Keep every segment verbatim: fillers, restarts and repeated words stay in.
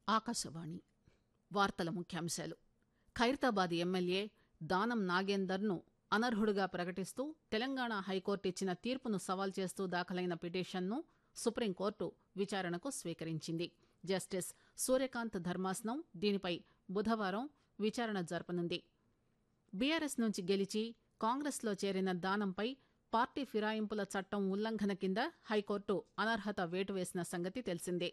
ఆకాశవాణి వార్తల ముఖ్యాంశాలు. ఖైరతాబాద్ ఎమ్మెల్యే దానం నాగేందర్ను అనర్హుడిగా ప్రకటిస్తూ తెలంగాణ హైకోర్టు ఇచ్చిన తీర్పును సవాల్ చేస్తూ దాఖలైన పిటిషన్ను సుప్రీంకోర్టు విచారణకు స్వీకరించింది. జస్టిస్ సూర్యకాంత్ ధర్మాసనం దీనిపై బుధవారం విచారణ జరపనుంది. బీఆర్ఎస్ నుంచి గెలిచి కాంగ్రెస్లో చేరిన దానంపై పార్టీ ఫిరాయింపుల చట్టం ఉల్లంఘన కింద హైకోర్టు అనర్హత వేటు వేసిన సంగతి తెలిసిందే.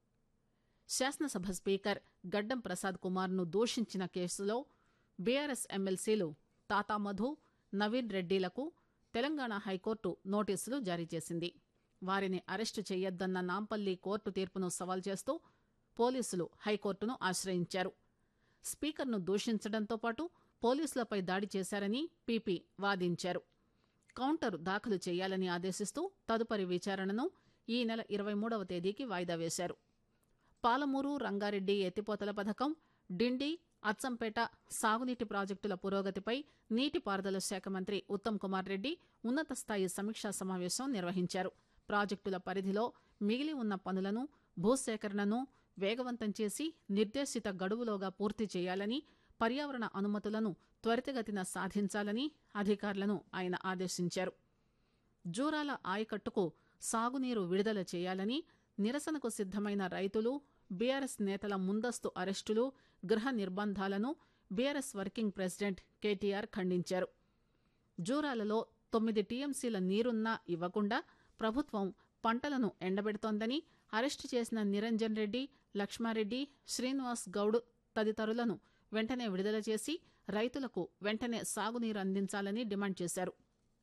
శాసనసభ స్పీకర్ గడ్డం ప్రసాద్ కుమార్ను దూషించిన కేసులో బీఆర్ఎస్ ఎమ్మెల్సీలు తాతా మధు, నవీన్ రెడ్డిలకు తెలంగాణ హైకోర్టు నోటీసులు జారీ చేసింది. వారిని అరెస్టు చేయొద్దన్న నాంపల్లి కోర్టు తీర్పును సవాల్ చేస్తూ పోలీసులు హైకోర్టును ఆశ్రయించారు. స్పీకర్ను దూషించడంతో పాటు పోలీసులపై దాడి చేశారని పీపీ వాదించారు. కౌంటర్ దాఖలు చేయాలని ఆదేశిస్తూ తదుపరి విచారణను ఈ నెల ఇరవై మూడవ తేదీకి వాయిదా వేశారు. పాలమూరు రంగారెడ్డి ఎత్తిపోతల పథకం, డిండి, అచ్చంపేట సాగునీటి ప్రాజెక్టుల పురోగతిపై నీటిపారుదల శాఖ మంత్రి ఉత్తమ్ కుమార్ రెడ్డి ఉన్నత స్థాయి సమీక్షా సమావేశం నిర్వహించారు. ప్రాజెక్టుల పరిధిలో మిగిలి ఉన్న పనులను, భూసేకరణను వేగవంతం చేసి నిర్దేశిత గడువులోగా పూర్తి చేయాలని, పర్యావరణ అనుమతులను త్వరితగతిన సాధించాలని అధికారులను ఆయన ఆదేశించారు. జూరాల ఆయకట్టుకు సాగునీరు విడుదల చేయాలని, నిరసనకు సిద్దమైన రైతులు, బీఆర్ఎస్ నేతల ముందస్తు అరెస్టులు, గృహ నిర్బంధాలను బీఆర్ఎస్ వర్కింగ్ ప్రెసిడెంట్ కేటీఆర్ ఖండించారు. జూరాలలో తొమ్మిది టీఎంసీల నీరున్నా ఇవ్వకుండా ప్రభుత్వం పంటలను ఎండబెడుతోందని, అరెస్టు చేసిన నిరంజన్ రెడ్డి, లక్ష్మారెడ్డి, శ్రీనివాస్ గౌడ్ తదితరులను వెంటనే విడుదల చేసి రైతులకు వెంటనే సాగునీరు అందించాలని డిమాండ్ చేశారు.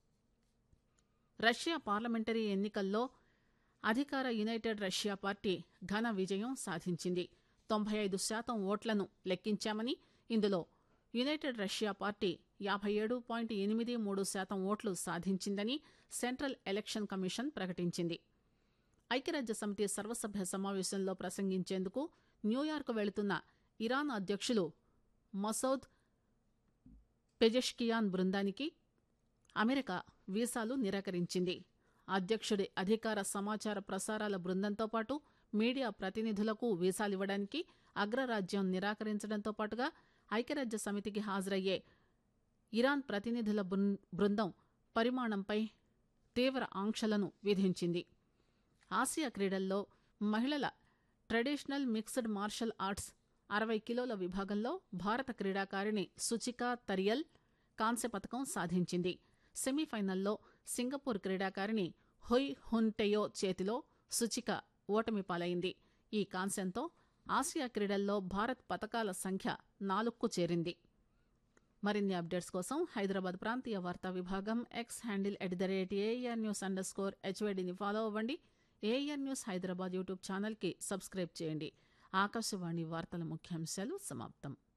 రష్యా పార్లమెంటరీ ఎన్నికల్లో అధికార యునైటెడ్ రష్యా పార్టీ ఘన విజయం సాధించింది. తొంభై ఐదు శాతం ఓట్లను లెక్కించామని, ఇందులో యునైటెడ్ రష్యా పార్టీ యాభై ఏడు పాయింట్ ఎనిమిది మూడు శాతం ఓట్లు సాధించిందని సెంట్రల్ ఎలక్షన్ కమిషన్ ప్రకటించింది. ఐక్యరాజ్య సమితి సర్వసభ్య సమావేశంలో ప్రసంగించేందుకు న్యూయార్క్ వెళుతున్న ఇరాన్ అధ్యక్షులు మసౌద్ పెజెష్కియాన్ బృందానికి అమెరికా వీసాలు నిరాకరించింది. అధ్యక్షుడి అధికార సమాచార ప్రసారాల బృందంతో పాటు మీడియా ప్రతినిధులకు వీసాలివ్వడానికి అగ్రరాజ్యం నిరాకరించడంతో పాటుగా ఐక్యరాజ్య సమితికి హాజరయ్యే ఇరాన్ ప్రతినిధుల బృందం పరిమాణంపై తీవ్ర ఆంక్షలను విధించింది. ఆసియా క్రీడల్లో మహిళల ట్రెడిషనల్ మిక్స్డ్ మార్షల్ ఆర్ట్స్ అరవై కిలోల విభాగంలో భారత క్రీడాకారిణి సుచికా తరియల్ కాంస్య పథకం సాధించింది. సెమీఫైనల్లో సింగపూర్ క్రీడాకారిణి హొయ్ హున్ టెయో చేతిలో సుచిక ఓటమి పాలైంది. ఈ కాంస్యంతో ఆసియా క్రీడల్లో భారత్ పతకాల సంఖ్య నాలుగుకు చేరింది. మరిన్ని అప్డేట్స్ కోసం హైదరాబాద్ ప్రాంతీయ వార్తా విభాగం X handle at the rate AR news under score హెచ్వైడిని follow అవ్వండి. ఏఆర్ న్యూస్ హైదరాబాద్ యూట్యూబ్ ఛానల్కి సబ్స్క్రైబ్ చేయండి. ఆకాశవాణి వార్తల ముఖ్యాంశాలు సమాప్తం.